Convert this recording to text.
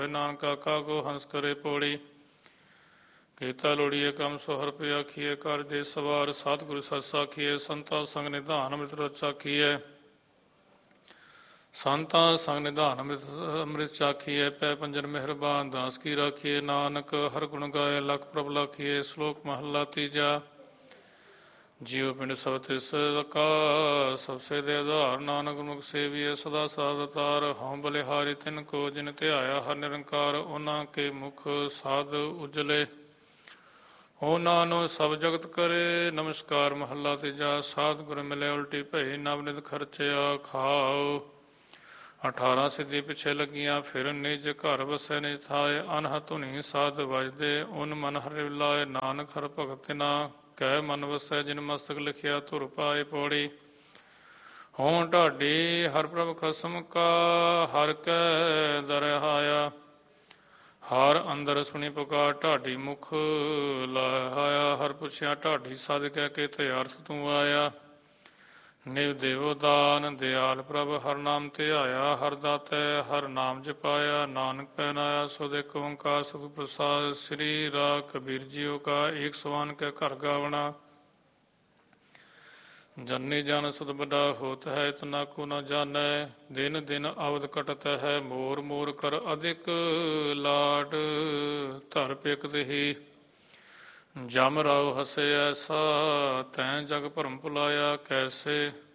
ਨਾਨਕ ਆਖਾ ਕੋ ਹੰਸ ਕਰੇ ਪੋੜੀ ਕੀਤਾ ਲੋੜੀਏ ਕੰਮ ਸੋ ਹਰਿ ਭਿ ਆਖੀਐ ਕਰ ਦੇ ਸਵਾਰ ਸਤਿਗੁਰ ਸਤਿ ਸਾਖੀਐ ਸੰਤਾ ਸੰਗ ਨਿਧਾਨ ਅੰਮ੍ਰਿਤ ਰਸ ਚਾਖੀਐ ਸੰਤਾਂ ਸੰਗ ਨਿਧਾਨ ਅੰਮ੍ਰਿਤ ਚਾਖੀਐ ਪੈ ਪੰਜਨ ਮਿਹਰਬਾਨ ਦਾਸ ਕੀ ਰਾਖੀਐ ਨਾਨਕ ਹਰ ਗੁਣ ਗਾਏ ਲਖ ਪ੍ਰਭ ਲਾਖੀਐ ਸ਼ਲੋਕ ਮਹੱਲਾ ਤੀਜਾ ਜੀਉ ਪਿੰਡ ਸਭ ਤਿਸ ਕਾ ਸਭ ਸੇ ਦੇ ਆਧਾਰ ਨਾਨਕ ਮੁਖ ਸੇਵੀਐ ਸਦਾ ਸਾਧ ਤਾਰ ਹਉ ਬਲਿਹਾਰੀ ਤਿਨ ਕੋ ਜਿਨ ਧਿਆਇਆ ਹਰ ਨਿਰੰਕਾਰ ਉਹਨਾਂ ਕੇ ਮੁਖ ਸਾਧ ਉਜਲੇ ਉਹਨਾਂ ਨੂੰ ਸਭ ਜਗਤ ਕਰੇ ਨਮਸਕਾਰ ਮਹੱਲਾ ਤੀਜਾ ਸਾਧ ਗੁਰ ਮਿਲੇ ਉਲਟੀ ਭਈ ਨਵਨਿਤ ਖਰਚਿਆ ਖਾਓ 18 ਸਿੱਧੀ ਪਿੱਛੇ ਲੱਗੀਆਂ ਫਿਰ ਨਿਜ ਘਰ ਵਸੈ ਨਿਜ ਥਾਏ ਅਨਹ ਧੁਨੀ ਸਾਧ ਵਜਦੇ ਉਨ ਮਨ ਹਰਿ ਲਾਏ ਨਾਨਕ ਹਰ ਭਗਤ ਨਾ ਕਹਿ ਮਨ ਵਸੈ ਜਿਨ ਮਸਤਕ ਲਿਖਿਆ ਧੁਰ ਪਾਏ ਪੌੜੀ ਹੋਂ ਢਾਡੀ ਹਰ ਪ੍ਰਭ ਖਸਮ ਕਾ ਹਰ ਕੈ ਦਰਹਾਇਆ ਹਰ ਅੰਦਰ ਸੁਣੀ ਪੁਕਾਰ ਢਾਡੀ ਮੁਖ ਲਾਇਆ ਹਰ ਪੁੱਛਿਆ ਢਾਡੀ ਸਦ ਕਹਿ ਕੇ ਤੇ ਅਰਥ ਤੂੰ ਆਇਆ ਨਿਵ ਦੇਵੋ ਦਾਨ ਦਿਆਲ ਪ੍ਰਭ ਹਰ ਨਾਮ ਧਿਆਇਆ ਹਰ ਦਾਤੈ ਹਰ ਨਾਮ ਜਪਾਇਆ ਨਾਨਕ ਪਹਿਨਾਇਆ ਸੁਧ ਇੱਕ ਓੰਕਾਰ ਸਤਿ ਪ੍ਰਸਾਦ ਸ੍ਰੀ ਰਾਗ ਕਬੀਰ ਜੀਓ ਕਾ ਏਕ ਸਵਾਨ ਕੈ ਘਰ ਗਾਵਣਾ ਜਨਨੀ ਜਨ ਸੁਧ ਵੱਡਾ ਹੋਤ ਹੈ ਇਤਨਾ ਕੋ ਨ ਜਾਣੈ ਦਿਨ ਦਿਨ ਅਵਧ ਕਟਤ ਹੈ ਮੋਰ ਮੋਰ ਕਰ ਅਧਿਕ ਲਾਡ ਧਰ ਪਿਕ ਦੇਹੀ ਜਮ ਰਾਉ ਹਸੇ ਐਸਾ ਤੈਂ ਜਗ ਭਰਮ ਭੁਲਾਇਆ ਕੈਸੇ